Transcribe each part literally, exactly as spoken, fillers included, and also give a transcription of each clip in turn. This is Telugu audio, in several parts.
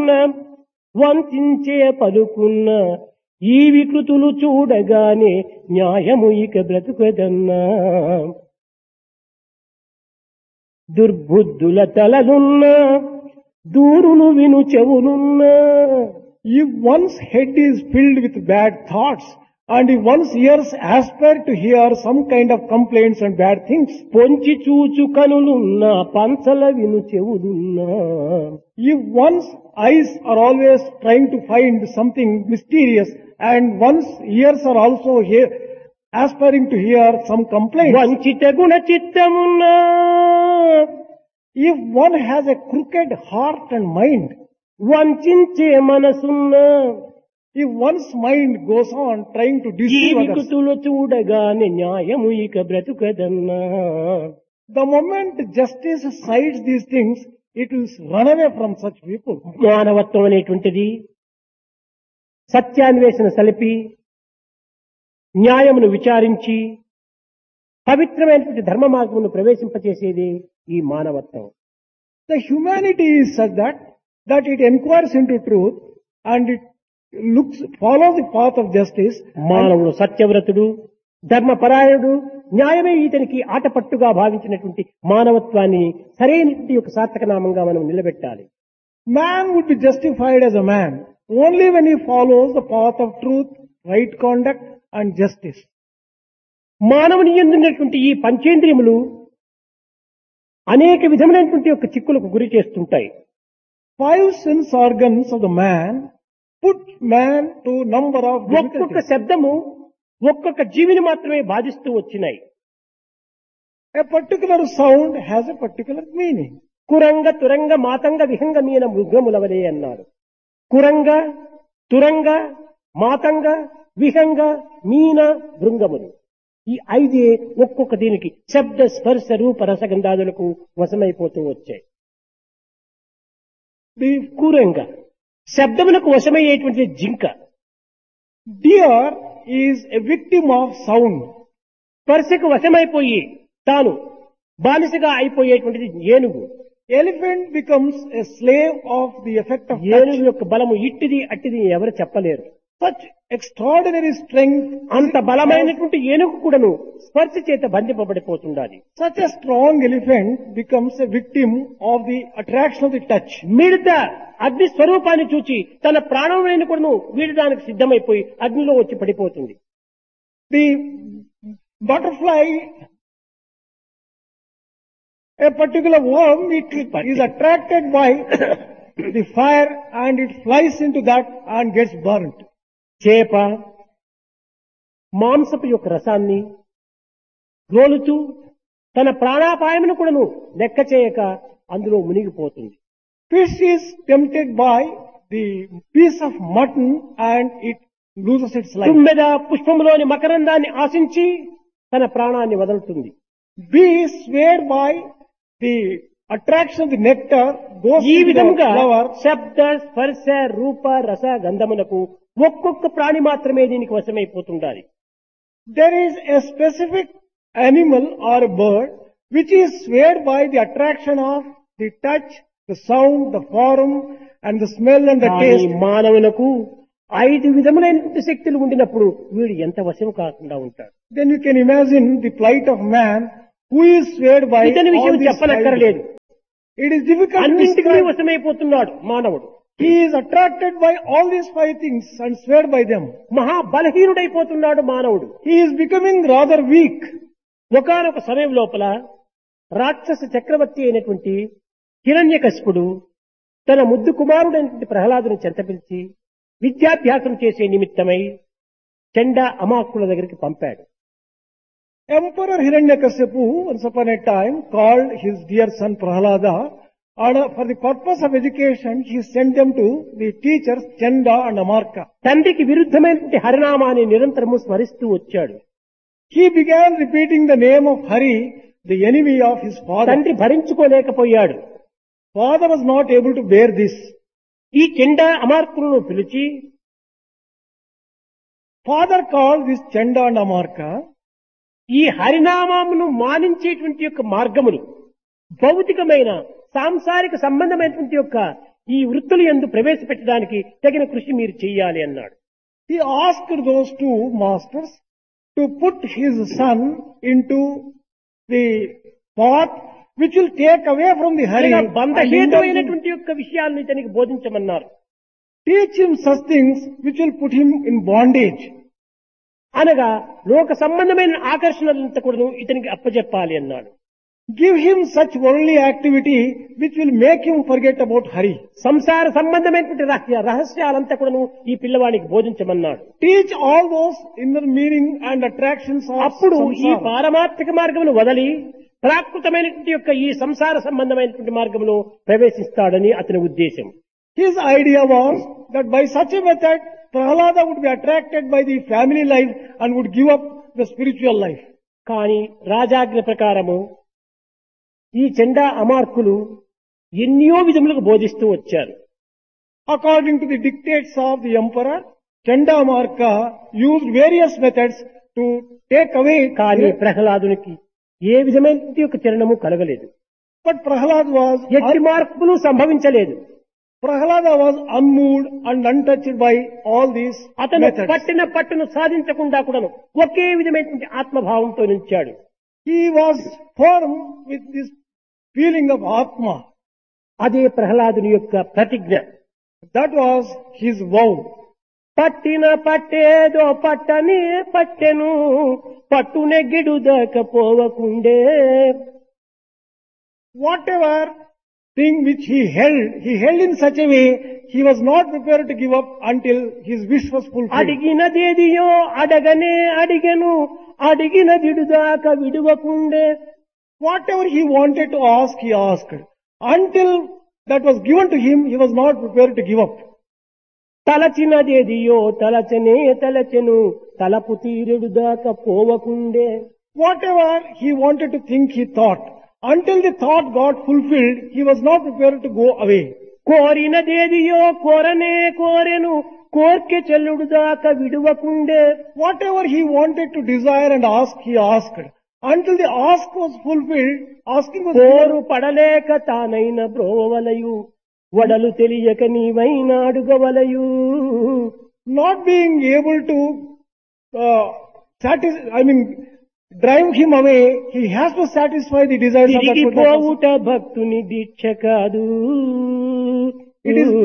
పలుకున్న వంచించే పలుకున్న ఈ వికృతులు చూడగానే న్యాయము ఇక బ్రతుకదన్నా. దుర్బుద్ధుల తలలున్నా దూరును విను చెవులున్నా. If one's head is filled with bad thoughts and if one's ears aspire to hear some kind of complaints and bad things, పొంచి చూచు కనులున్నా పంచల విను చెవులున్నా. if one's eyes are always trying to find something mysterious and one's ears are also hear, aspiring to hear some complaints, వంచిత Guna చిత్తమున్నా. if one has a crooked heart and mind, వంచించే మనసున్నా. if one's mind goes on trying to ఈ deceive others, వికృతులు చూడగానే న్యాయము ఇక బ్రతుకదన్నా. the moment justice sides these things, it will run away from such people. మానవత్వం అనేటువంటిది సత్యాన్వేషణ సలిపి న్యాయమును విచారించి పవిత్రమైనటువంటి ధర్మ మార్గమును ప్రవేశింపచేసేది ఈ మానవత్వం. The humanity is such that that it inquires into truth and it looks follows the path of justice. మానవుడు సత్యవ్రతుడు ధర్మపరాయణుడు న్యాయమే ఇతనికి ఆటపట్టుగా భావించినటువంటి మానవత్వాన్ని సరైనటువంటి యొక్క సార్థక నామంగా మనం నిలబెట్టాలి. Man would be justified as a man only when he follows the path of truth, right conduct and justice. మానవుని యందున్నటువంటి ఈ పంచేంద్రియములు అనేక విధమైనటువంటి యొక్క చిక్కులకు గురి చేస్తుంటాయి. Five sense organs of the man put man to number of ఒక్కొక్క difficulties. శబ్దము ఒక్కొక్క జీవిని మాత్రమే బాధిస్తూ వచ్చినాయి. A particular sound has a particular meaning. కురంగ తురంగ మాతంగ విహంగ మీన మృగములవలే అన్నారు. కురంగ తురంగ మాతంగ విహంగ మీన భృంగములు ఈ ఐదే ఒక్కొక్క దీనికి శబ్ద స్పర్శ రూప రసగంధాదులకు వశమైపోతూ వచ్చాయి. The కురంగ శబ్దములకు వశమయ్యేటువంటి జింక, deer is a victim of sound. స్పర్శకు వశమైపోయి తాను బానిసగా అయిపోయేటువంటిది ఏనుగు. Elephant becomes a slave of the effect of touch. ఏనుగు యొక్క బలము ఇట్టిది అట్టిది ఎవరు చెప్పలేరు. Such extraordinary strength, అంత బలమైనటువంటి ఏనుగు కూడాను స్పర్శ చేత బంధింపబడిపోతుండాలి. such a strong elephant becomes a victim of the attraction of the touch. మిడత అగ్ని స్వరూపాన్ని చూచి తన ప్రాణమైన కూడాను వీడడానికి సిద్ధమైపోయి అగ్నిలో వచ్చి పడిపోతుంది. The butterfly, a particular worm, it is attracted by the fire and it flies into that and gets burnt. చేప మాంసపు యొక్క రసాన్ని రోలుతూ తన ప్రాణాపాయమును కూడాను లెక్క చేయక అందులో మునిగిపోతుంది. Fish is tempted by the piece of mutton and it loses its life. తుమ్మెద పుష్పములోని మకరందాన్ని ఆశించి తన ప్రాణాన్ని వదులుతుంది. Bee swayed by the attraction of the nectar goes ఈ into the విధముగా flower. శబ్ద స్పర్శ రూప రస గంధములకు ఒక్కొక్క ప్రాణి మాత్రమే దీనికి వశమైపోతుండాలి. There is a specific animal or a bird which is swayed by the attraction of the touch, the sound, the form and the smell and the కానీ taste. మానవులకు ఐదు విధములైన శక్తులు ఉండినప్పుడు వీడు ఎంత వశం కాకుండా ఉంటాడు. Then you can imagine the plight of man who is swayed by ఇతని all విషయం these చెప్పనక్కర్లేదు. five. It is difficult to అన్నింటికీ describe. వశమైపోతున్నాడు మానవుడు. He is attracted by all these five things and swayed by them. మహా బలహీనుడైపోతున్నాడు మానవుడు. He is becoming rather weak. ఒకానొక సమయం లోపల రాక్షస చక్రవర్తి అయినటువంటి హిరణ్యకశిపుడు తన ముద్దు కుమారుడైనటువంటి ప్రహ్లాదుని చెంతపిలిచి విద్యాభ్యాసం చేసే నిమిత్తమై చండ అమాకుల దగ్గరికి పంపాడు. Emperor Hiranyakasipu once upon a time called his dear son Prahlada and uh, for the purpose of education he sent them to the teachers Chanda and Amarka. తండ్రికి విరుద్ధమైనటువంటి హరినామాన్ని నిరంతరము స్మరిస్తూ వచ్చాడు. He began repeating the name of Hari, the enemy of his father. తండ్రి భరించుకోలేకపోయాడు. Father was not able to bear this. ఈ చండ అమార్కులను పిలిచి Father called this Chanda and Amarka. ఈ హరినామమును మానించేటువంటి యొక్క మార్గములు భౌతికమైన సాంసారిక సంబంధమైనటువంటి యొక్క ఈ వృత్తులు యందు ప్రవేశపెట్టడానికి తగిన కృషి మీరు చెయ్యాలి అన్నాడు. He asked those two masters to put his son into the path which will take away from the hurry. ఇలా and indulge him. బంధహేతువైనటువంటి యొక్క విషయాలను ఇతనికి బోధించమన్నారు. Teach him such things which will put him in bondage. అనగా లోక సంబంధమైన ఆకర్షణలంతా కూడా ఇతనికి అప్పచెప్పాలి అన్నాడు. Give him such worldly activity which will make him forget about hurry. సంసార సంబంధమైనటువంటి రహస్య రహస్యాలంతా కూడా ఈ పిల్లవానికి బోధించమన్నాడు. Teach all those inner meaning and attractions of అప్పుడు ఈ samsara. పారమార్థిక మార్గమును వదలి ప్రాకృతమైనటువంటి యొక్క ఈ సంసార సంబంధమైనటువంటి మార్గంలో ప్రవేశిస్తాడని అతని ఉద్దేశం. His idea was that by such a method, Prahalada would be attracted by the family life and would give up the spiritual life. కానీ రాజాజ్ఞ ప్రకారము ఈ చెండా అమార్కులు ఎన్నో విధములకు బోధిస్తూ వచ్చారు. According to the dictates of the emperor, Chandamarka used various methods to take away. కానీ ప్రహ్లాదునికి ఏ విధమైన యొక్క చరణము కలగలేదు. But Prahalad was ఎట్టి మార్పులు సంభవించలేదు. Prahalada was unmoved and untouched by all these అతను methods. పట్టిన పట్టును సాధించకుండా కూడాను ఒకే విధమైనటువంటి ఆత్మభావంతో నిలిచాడు. He was firm with this feeling of Atma. అదే ప్రహ్లాదుని యొక్క ప్రతిజ్ఞ. That was his vow. పట్టిన పట్టేదో పట్టనే పట్టెను పట్టునెగ్గిడు దాకపోవకుండే. Whatever thing which he held, he held in such a way, he was not prepared to give up until his wish was fulfilled. అడిగినదేదియో అడగనే అడిగెను అడిగినదిడు దాకా విడువకుండే. Whatever he wanted to ask, he asked. Until that was given to him, he was not prepared to give up. తలచినదేదియో తలచనే తలచెను తలపు తీరుడు దాకా పోవకుండే. Whatever he wanted to think, he thought. Until the thought got fulfilled, he was not prepared to go away. కోరినదేదియో కోరనే కోరెను కోర్కె చెల్లుడు దాకా విడువకుండే. Whatever he wanted to desire and ask, he asked. Until the ask was fulfilled, asking was కోరు పడలేక తానైన బ్రోవలయు వడలు తెలియక నీవైన అడుగవలయు. not being able to uh, satisfy, I mean, drive him away, he has to satisfy the desires of that particular person. తిరిగిపోవుట భక్తుని దీక్ష కాదు. It is,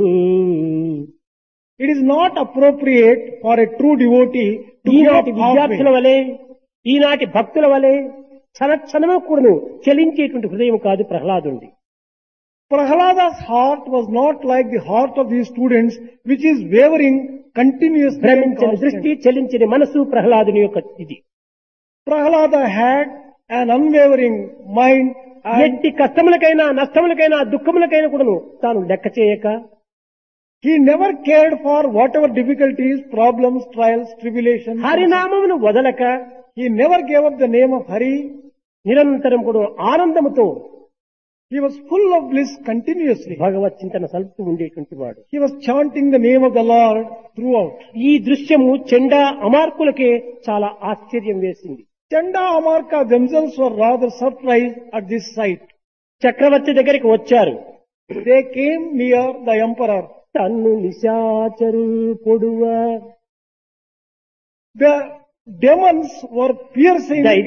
it is not appropriate for a true devotee to give up ఈనాటి విద్యార్థుల halfway. వలె ఈనాటి భక్తుల వలె క్షణక్షణము కూడాను చలించేటువంటి హృదయం కాదు ప్రహ్లాదుంది. Prahalada's heart was not like the heart of these students, which is wavering continuously. and భ్రమించని దృష్టి constantly. చెలించని మనసు ప్రహ్లాదుని యొక్క ఇది. Prahalada had an unwavering mind and ఎట్టి కష్టములకైనా నష్టములకైనా దుఃఖములకైనా కూడాను తాను లెక్క చేయక he never cared for whatever difficulties, problems, trials, tribulations. హరినామమును వదలక He never gave up the name of Hari. నిరంతరం కూడా ఆనందముతో He was full of bliss continuously. భగవత్ చింతన సలుపుతూ ఉండేటువంటి వాడు. He was chanting the name of the Lord throughout. ఈ దృశ్యము చెండా అమార్కులకే చాలా ఆశ్చర్యం వేసింది. Chanda Amarka themselves were rather surprised at this sight. చక్రవర్తి దగ్గరికి వచ్చారు. They came near the emperor. తన్ను నిశాచరు పొడువ The demons were piercing